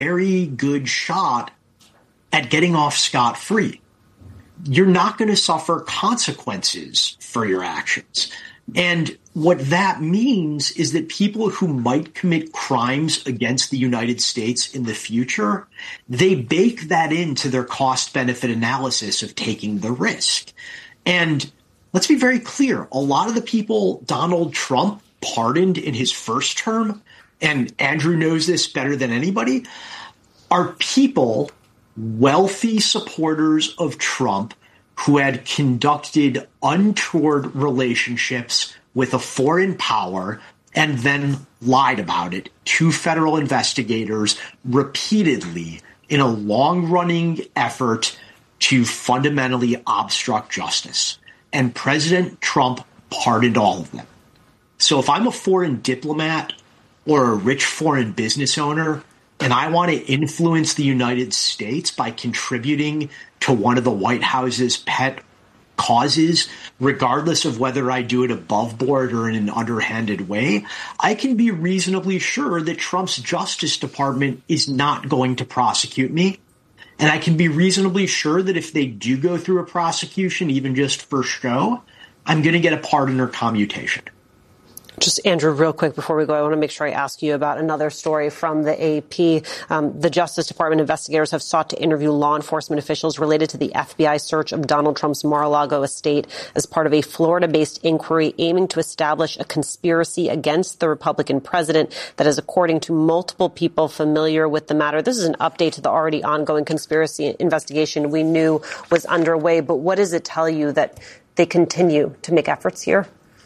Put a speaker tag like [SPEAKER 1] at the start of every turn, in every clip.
[SPEAKER 1] very good shot at getting off scot-free. You're not going to suffer consequences for your actions. And what that means is that people who might commit crimes against the United States in the future, they bake that into their cost-benefit analysis of taking the risk. And let's be very clear. A lot of the people Donald Trump pardoned in his first term, and Andrew knows this better than anybody, are people, wealthy supporters of Trump, who had conducted untoward relationships with a foreign power and then lied about it to federal investigators repeatedly in a long-running effort to fundamentally obstruct justice. And President Trump pardoned all of them. So if I'm a foreign diplomat or a rich foreign business owner and I want to influence the United States by contributing to one of the White House's pet causes, regardless of whether I do it above board or in an underhanded way, I can be reasonably sure that Trump's Justice Department is not going to prosecute me. And I can be reasonably sure that if they do go through a prosecution, even just for show, I'm going to get a pardon or commutation.
[SPEAKER 2] Just, Andrew, real quick before we go, I want to make sure I ask you about another story from the AP. The Justice Department investigators have sought to interview law enforcement officials related to the FBI search of Donald Trump's Mar-a-Lago estate as part of a Florida-based inquiry aiming to establish a conspiracy against the Republican president that is, according to multiple people familiar with the matter. This is an update to the already ongoing conspiracy investigation we knew was underway. But what does it tell you that they continue to make efforts here?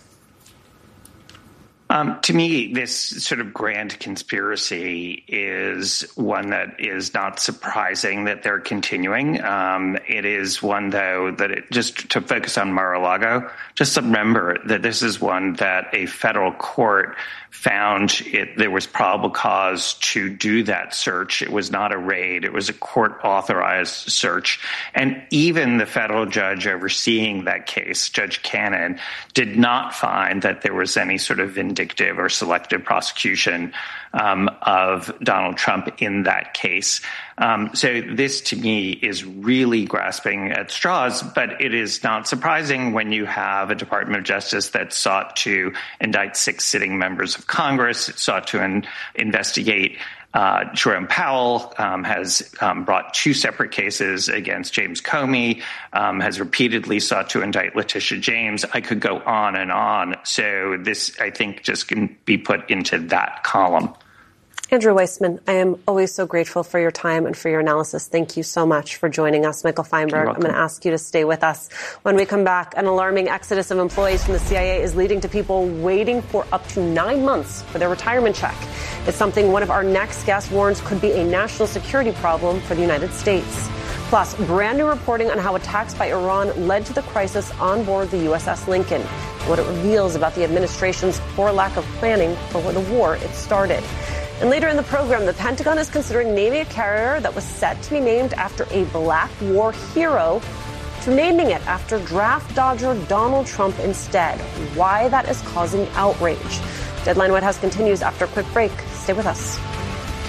[SPEAKER 3] To me, this sort of grand conspiracy is one that is not surprising that they're continuing. It is one, though, that just to focus on Mar-a-Lago, just remember that this is one that a federal court found there was probable cause to do that search. It was not a raid. It was a court-authorized search. And even the federal judge overseeing that case, Judge Cannon, did not find that there was any sort of vindictive or selective prosecution of Donald Trump in that case. So this, to me, is really grasping at straws, but it is not surprising when you have a Department of Justice that sought to indict 6 sitting members of Congress, it sought to investigate Jerome Powell, has brought 2 separate cases against James Comey, has repeatedly sought to indict Letitia James. I could go on and on. So this, I think, just can be put into that column.
[SPEAKER 2] Andrew Weissmann, I am always so grateful for your time and for your analysis. Thank you so much for joining us. Michael Feinberg, I'm going to ask you to stay with us. When we come back, an alarming exodus of employees from the CIA is leading to people waiting for up to 9 months for their retirement check. It's something one of our next guests warns could be a national security problem for the United States. Plus, brand new reporting on how attacks by Iran led to the crisis on board the USS Lincoln, what it reveals about the administration's poor lack of planning for the war it started. And later in the program, the Pentagon is considering naming a carrier that was set to be named after a Black war hero to naming it after draft dodger Donald Trump instead. Why that is causing outrage. Deadline White House continues after a quick break. Stay with us.